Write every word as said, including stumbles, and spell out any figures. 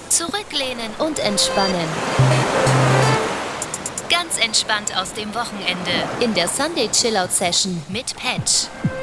Zurücklehnen und entspannen. Ganz entspannt aus dem Wochenende. In der Sunday Chillout Session mit Patch.